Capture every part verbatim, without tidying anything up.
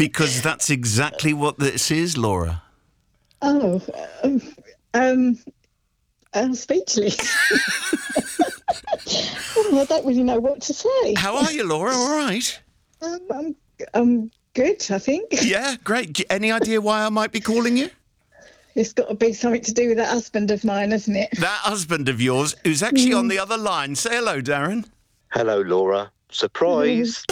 Because that's exactly what this is, Laura. Oh, um, um I'm speechless. Oh, I don't really know what to say. How are you, Laura? All right? Um, I'm, I'm good, I think. Yeah, great. Any idea why I might be calling you? It's got to be something to do with that husband of mine, hasn't it? That husband of yours, who's actually mm. on the other line. Say hello, Darren. Hello, Laura. Surprise.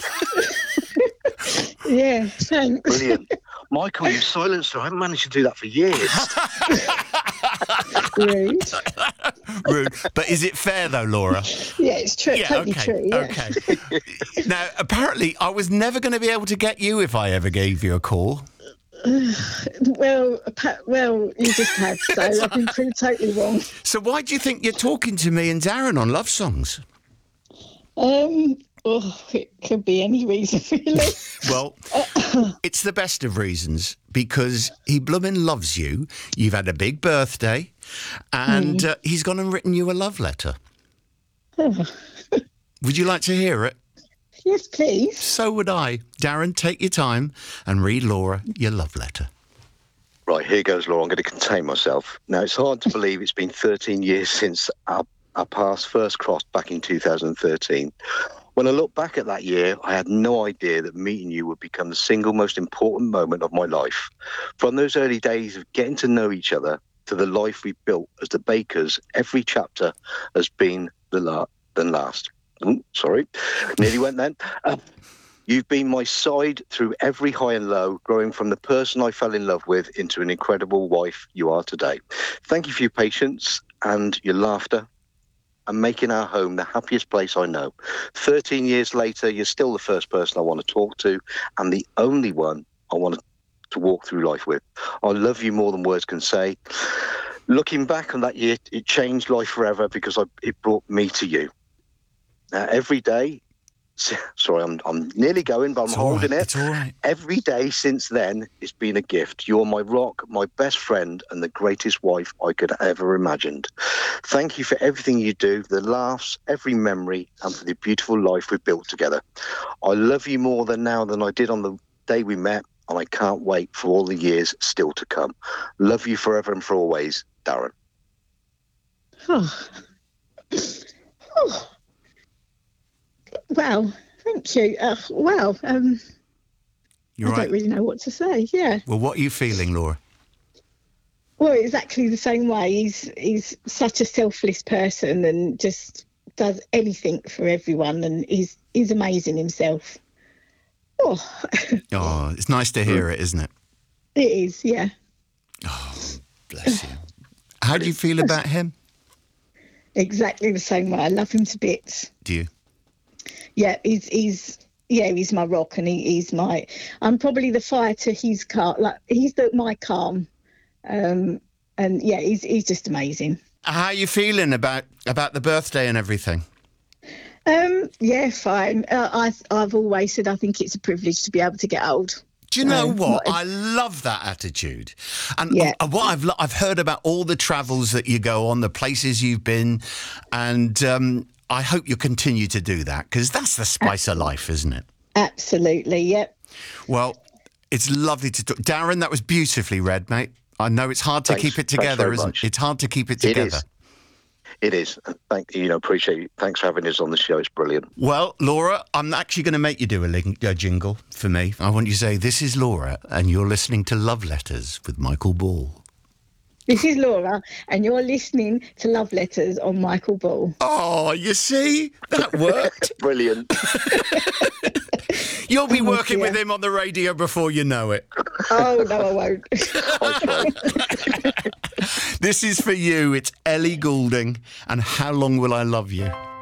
Yeah, thanks. Brilliant. Michael, you silenced her. I haven't managed to do that for years. Rude. Rude. But is it fair, though, Laura? Yeah, it's true. Yeah, totally okay, true. Yeah. Okay. Now, apparently, I was never going to be able to get you if I ever gave you a call. well, well, you just have, so I've been proved totally wrong. So why do you think you're talking to me and Darren on love songs? Um, oh, it could be any reason, really. Well, it's the best of reasons, because he bloomin' loves you. You've had a big birthday, and mm. uh, he's gone and written you a love letter. Oh. Would you like to hear it? Yes, please. So would I. Darren, take your time and read Laura your love letter. Right, here goes, Laura. I'm going to contain myself. Now, it's hard to believe it's been thirteen years since our, our paths first crossed back in two thousand thirteen. When I look back at that year, I had no idea that meeting you would become the single most important moment of my life. From those early days of getting to know each other to the life we built as the Bakers, every chapter has been the la- than last. Ooh, sorry, nearly went then. Uh, you've been my side through every high and low, growing from the person I fell in love with into an incredible wife you are today. Thank you for your patience and your laughter and making our home the happiest place I know. thirteen years later, you're still the first person I want to talk to and the only one I want to walk through life with. I love you more than words can say. Looking back on that year, it changed life forever because I, it brought me to you. Now, every day, sorry, I'm I'm nearly going, but I'm it's holding right, it. It's all right. Every day since then, it's been a gift. You're my rock, my best friend, and the greatest wife I could have ever imagined. Thank you for everything you do, the laughs, every memory, and for the beautiful life we've built together. I love you more than now than I did on the day we met, and I can't wait for all the years still to come. Love you forever and for always, Darren. Oh. Oh. Well, thank you. Uh, well, um, You're I right. don't really know what to say. Yeah. Well, what are you feeling, Laura? Well, exactly the same way. He's he's such a selfless person and just does anything for everyone, and he's he's amazing himself. Oh, oh, it's nice to hear it, isn't it? It is, yeah. Oh, bless you. How do you feel about him? Exactly the same way. I love him to bits. Do you? Yeah, he's he's yeah, he's my rock, and he, he's my. I'm probably the fire to his car. Like he's the my calm, um, and yeah, he's he's just amazing. How are you feeling about about the birthday and everything? Um, yeah, fine. Uh, I I've always said I think it's a privilege to be able to get old. Do you know um, what? not, I love that attitude. And yeah. what I've I've heard about all the travels that you go on, the places you've been, and um, I hope you continue to do that, because that's the spice of life, isn't it? Absolutely, yep. Well, it's lovely to talk. Darren, that was beautifully read, mate. I know it's hard to Thanks. keep it together, isn't much. it? It's hard to keep it together. It is. It is. Thank you. Know, appreciate you. Thanks for having us on the show. It's brilliant. Well, Laura, I'm actually going to make you do a, ling- a jingle for me. I want you to say, "This is Laura, and you're listening to Love Letters with Michael Ball." This is Laura, and you're listening to Love Letters on Michael Ball. Oh, you see? That worked. Brilliant. You'll be Oh, working dear. with him on the radio before you know it. Oh, no, I won't. I try. This is for you. It's Ellie Goulding and How Long Will I Love You?